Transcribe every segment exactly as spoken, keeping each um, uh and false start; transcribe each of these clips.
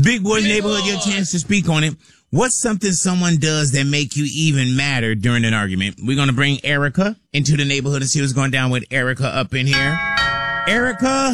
Big Boy's Neighborhood, your chance to speak on it. What's something someone does that make you even madder during an argument? We're going to bring Erica into the neighborhood and see what's going down with Erica up in here. Erica,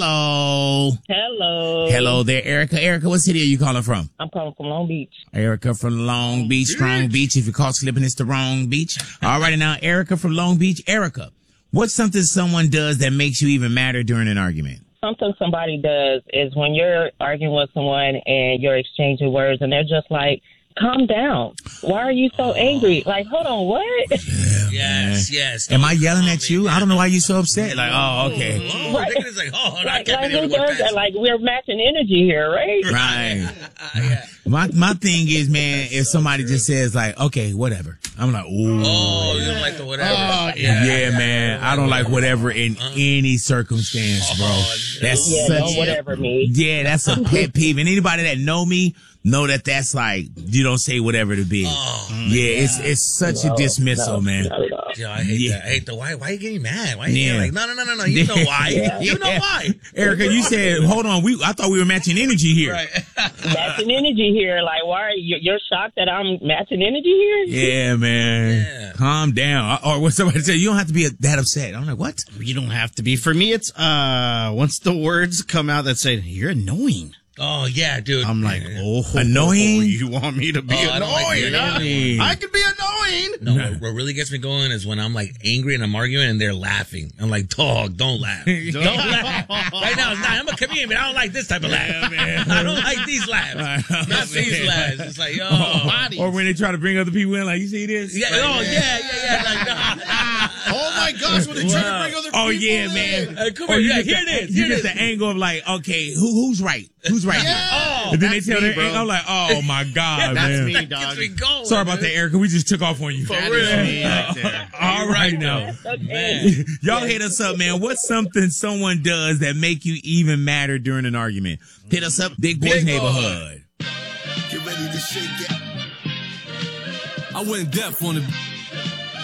hello. Hello. Hello there, Erica. Erica, what city are you calling from? I'm calling from Long Beach. Erica from Long Beach, Strong Beach. If you're caught slipping, it's the wrong beach. All right, now, Erica from Long Beach. Erica, what's something someone does that makes you even madder during an argument? Something somebody does is when you're arguing with someone and you're exchanging words and they're just like, calm down. Why are you so angry? Like, hold on, what? Yeah, yes, man. yes. Am I yelling at you? I don't know why you're so upset. Like, oh, okay. Oh, right. It's like, oh, like, I can't like, be able who to work does that? fast. Like, we're matching energy here, right? Right. yeah. My my thing is, man, if somebody just says like, okay, whatever. I'm like, ooh. Oh, you don't like the whatever. Oh, yeah, yeah, man. I don't like whatever in uh, any circumstance, bro. Oh, that's yeah, such, no whatever me. Yeah, that's a pet peeve. And anybody that know me know that that's like, you don't say whatever to be. Oh, yeah, yeah, it's it's such no, a dismissal, no, man. No, no. Yeah, I hate yeah. that. I hate the why. Why are you getting mad? Why are you yeah. getting like, no, no, no, no, no. You know why. yeah. You know why. Erica, you said, hold on. We I thought we were matching energy here. Right. Matching energy here. Like, why are you, you're shocked that I'm matching energy here? Yeah, man. Yeah. Calm down. Or what somebody said, you don't have to be that upset. I'm like, what? You don't have to be. For me, it's uh once the words come out that say, you're annoying. Oh, yeah, dude. I'm like, oh, annoying? You want me to be Oh, I don't like annoying? it. huh? Really? I could be annoying. No, what, what really gets me going is when I'm like angry and I'm arguing and they're laughing. I'm like, dog, don't laugh. Don't laugh. Right now, it's not. I'm a comedian, but I don't like this type of laugh. Yeah, man. I don't like these laughs. Not these laughs. It's like, yo. Bodies. Or when they try to bring other people in, like, you see this? Yeah, oh, yeah, yeah, yeah. Like, nah. Oh my gosh, when they try to bring other people Oh, yeah, in. man. Hey, come Or here, you yeah, get here the- it is. You Here it get is. the angle of like, okay, who who's right? Who's right? Yeah. here? And then they That's tell me, their bro. angle. I'm like, oh my God, That's man. me, That dog. gets me going. Sorry about that, Erica. We just took off on you. For That real. is me right there. All right now. Okay. Y'all hit us up, man. What's something someone does that make you even madder during an argument? Hit us up, Big Boys Big Boy. Neighborhood. Get ready to shake it. I went deaf on the